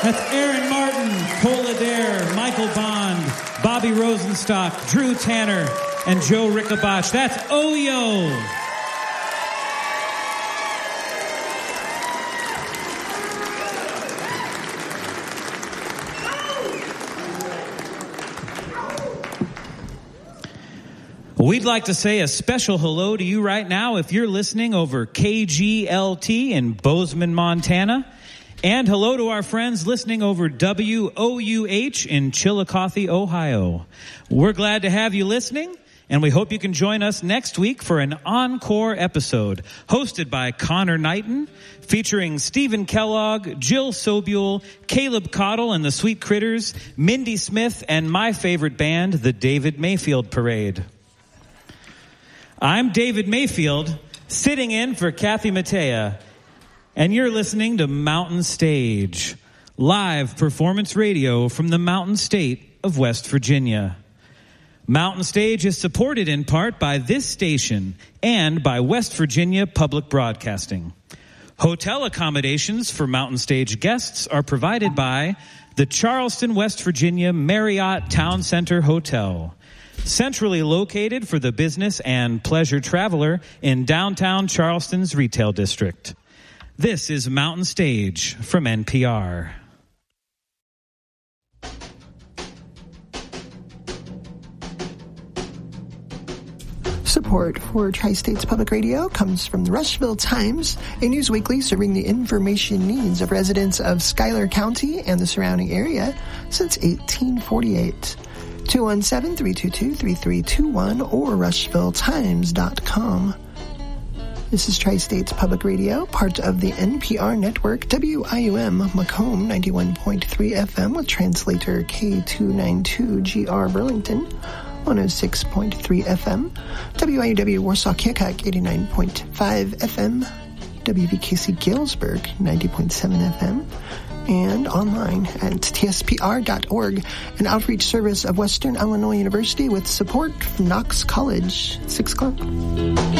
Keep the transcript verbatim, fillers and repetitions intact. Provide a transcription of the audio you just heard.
That's Aaron Martin, Cole Adair, Michael Bond, Bobby Rosenstock, Drew Tanner, and Joe Rickabach. That's Oyo. We'd like to say a special hello to you right now if you're listening over K G L T in Bozeman, Montana. And hello to our friends listening over W O U H in Chillicothe, Ohio. We're glad to have you listening, and we hope you can join us next week for an encore episode hosted by Connor Knighton, featuring Stephen Kellogg, Jill Sobule, Caleb Cottle and the Sweet Critters, Mindy Smith, and my favorite band, the David Mayfield Parade. I'm David Mayfield, sitting in for Kathy Mattea, and you're listening to Mountain Stage, live performance radio from the Mountain State of West Virginia. Mountain Stage is supported in part by this station and by West Virginia Public Broadcasting. Hotel accommodations for Mountain Stage guests are provided by the Charleston, West Virginia Marriott Town Center Hotel, centrally located for the business and pleasure traveler in downtown Charleston's retail district. This is Mountain Stage from N P R. Support for Tri-States Public Radio comes from the Rushville Times, a news weekly serving the information needs of residents of Schuyler County and the surrounding area since eighteen forty-eight. two one seven, three two two, three three two one or rushville times dot com. This is Tri-States Public Radio, part of the N P R network, W I U M Macomb ninety-one point three F M with translator K two ninety-two G R Burlington, one oh six point three F M, W I U W Warsaw Keokuk eighty-nine point five F M, W V K C Galesburg ninety point seven F M, and online at T S P R dot org, an outreach service of Western Illinois University with support from Knox College. Six o'clock.